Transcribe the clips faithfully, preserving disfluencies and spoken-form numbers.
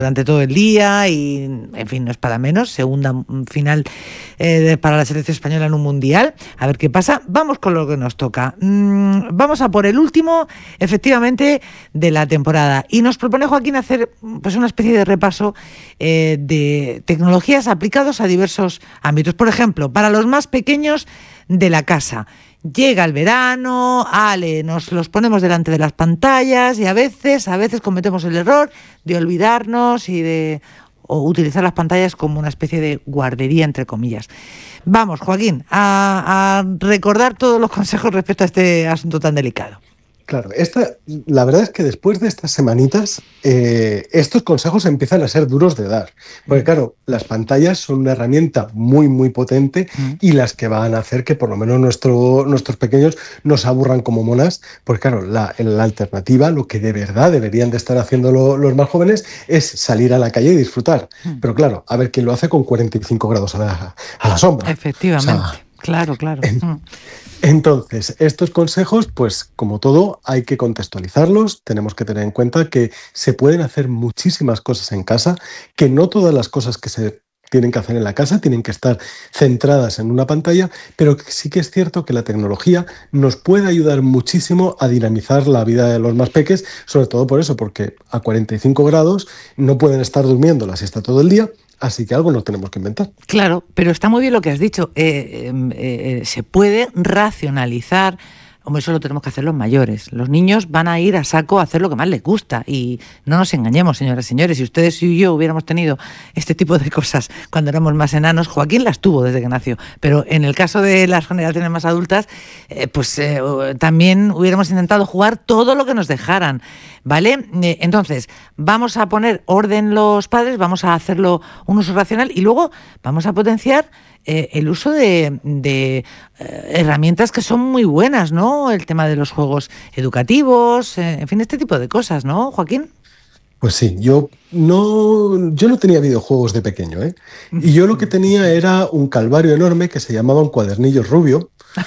durante todo el día y, en fin, no es para menos. Segunda final eh, para la selección española en un mundial. A ver qué pasa. Vamos con lo que nos toca. Mm, vamos a por el último, efectivamente, de la temporada. Y nos propone Joaquín hacer pues una especie de repaso eh, de tecnologías aplicadas a diversos ámbitos. Por ejemplo, para los más pequeños de la casa. Llega el verano, ale, nos los ponemos delante de las pantallas y a veces, a veces cometemos el error de olvidarnos y de o utilizar las pantallas como una especie de guardería, entre comillas. Vamos, Joaquín, a, a recordar todos los consejos respecto a este asunto tan delicado. Claro, esta, la verdad es que después de estas semanitas, eh, estos consejos empiezan a ser duros de dar. Porque claro, las pantallas son una herramienta muy, muy potente y las que van a hacer que por lo menos nuestro, nuestros pequeños no se aburran como monas. Porque claro, la, la alternativa, lo que de verdad deberían de estar haciendo lo, los más jóvenes, es salir a la calle y disfrutar. Pero claro, a ver quién lo hace con cuarenta y cinco grados a la, a la sombra. Efectivamente, o sea, claro, claro. En, Entonces, estos consejos, pues como todo, hay que contextualizarlos. Tenemos que tener en cuenta que se pueden hacer muchísimas cosas en casa, que no todas las cosas que se tienen que hacer en la casa tienen que estar centradas en una pantalla, pero que sí que es cierto que la tecnología nos puede ayudar muchísimo a dinamizar la vida de los más peques, sobre todo por eso, porque a cuarenta y cinco grados no pueden estar durmiendo la siesta todo el día. Así que algo nos tenemos que inventar. Claro, pero está muy bien lo que has dicho. Eh, eh, eh, se puede racionalizar. Hombre, eso lo tenemos que hacer los mayores. Los niños van a ir a saco a hacer lo que más les gusta. Y no nos engañemos, señoras y señores. Si ustedes y yo hubiéramos tenido este tipo de cosas cuando éramos más enanos, Joaquín las tuvo desde que nació. Pero en el caso de las generaciones más adultas, eh, pues eh, también hubiéramos intentado jugar todo lo que nos dejaran. ¿Vale? Eh, entonces, vamos a poner orden los padres, vamos a hacerlo un uso racional y luego vamos a potenciar eh, el uso de, de eh, herramientas que son muy buenas, ¿no? El tema de los juegos educativos, eh, en fin, este tipo de cosas, ¿no, Joaquín? Pues sí, yo no, yo no tenía videojuegos de pequeño, ¿eh? Y yo lo que tenía era un calvario enorme que se llamaba un cuadernillo rubio.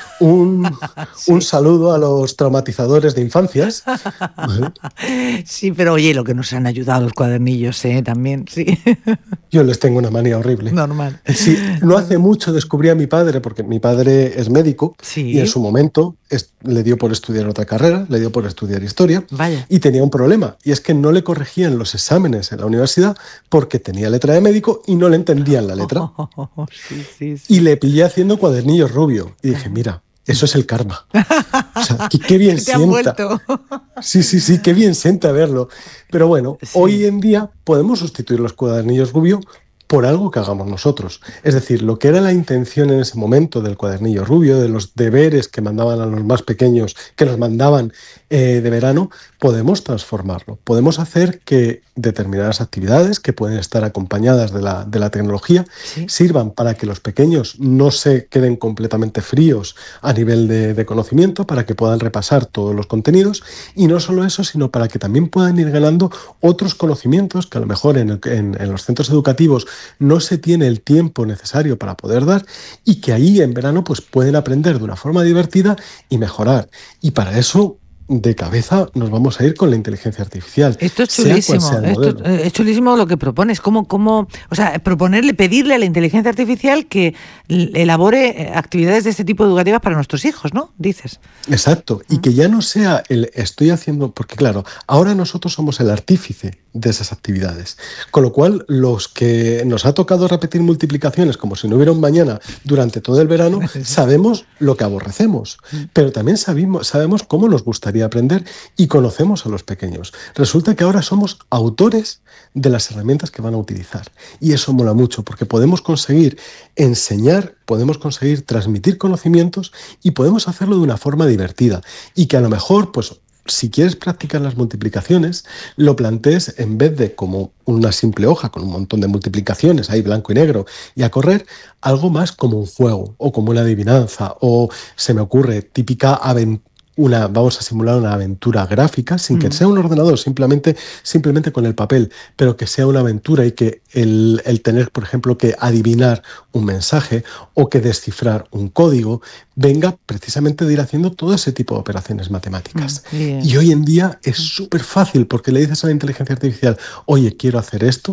Un, sí. un saludo a los traumatizadores de infancias. ¿Vale? Sí, pero oye, lo que nos han ayudado los cuadernillos, ¿eh? También, sí. Yo les tengo una manía horrible. Normal. Sí, no hace mucho descubrí a mi padre, porque mi padre es médico, sí. y en su momento es, le dio por estudiar otra carrera, le dio por estudiar historia. Vaya. Y tenía un problema, y es que no le corregían los exámenes en la universidad porque tenía letra de médico y no le entendían la letra. Oh, oh, oh, sí, sí, sí. Y le pillé haciendo cuadernillos rubio. Y dije, mira, eso es el karma. O sea, qué, qué bien ¿Te sienta. han vuelto? Sí, sí, sí, qué bien sienta verlo. Pero bueno, sí. hoy en día podemos sustituir los cuadernillos rubio por algo que hagamos nosotros. Es decir, lo que era la intención en ese momento del cuadernillo rubio, de los deberes que mandaban a los más pequeños, que nos mandaban eh, de verano, podemos transformarlo. Podemos hacer que determinadas actividades que pueden estar acompañadas de la, de la tecnología ¿sí? sirvan para que los pequeños no se queden completamente fríos a nivel de, de conocimiento, para que puedan repasar todos los contenidos y no solo eso, sino para que también puedan ir ganando otros conocimientos que a lo mejor en, el, en, en los centros educativos no se tiene el tiempo necesario para poder dar y que ahí en verano pues pueden aprender de una forma divertida y mejorar. Y para eso, de cabeza, nos vamos a ir con la inteligencia artificial. Esto es chulísimo. Sea sea Esto es chulísimo lo que propones. ¿Cómo, cómo, o sea, proponerle, pedirle a la inteligencia artificial que elabore actividades de este tipo educativas para nuestros hijos, ¿no? Dices. Exacto. Y que ya no sea el estoy haciendo, porque claro, ahora nosotros somos el artífice de esas actividades. Con lo cual, los que nos ha tocado repetir multiplicaciones como si no hubiera un mañana durante todo el verano, sabemos lo que aborrecemos, pero también sabemos, sabemos cómo nos gustaría aprender y conocemos a los pequeños. Resulta que ahora somos autores de las herramientas que van a utilizar. Y eso mola mucho, porque podemos conseguir enseñar, podemos conseguir transmitir conocimientos y podemos hacerlo de una forma divertida. Y que a lo mejor, pues, si quieres practicar las multiplicaciones, lo plantees en vez de como una simple hoja con un montón de multiplicaciones, ahí blanco y negro, y a correr, algo más como un juego, o como una adivinanza, o se me ocurre, típica aventura, una, vamos a simular una aventura gráfica, sin que Mm. sea un ordenador, simplemente, simplemente con el papel, pero que sea una aventura y que el, el tener, por ejemplo, que adivinar un mensaje o que descifrar un código venga precisamente de ir haciendo todo ese tipo de operaciones matemáticas. Mm, bien. Y hoy en día es súper fácil porque le dices a la inteligencia artificial, oye, quiero hacer esto,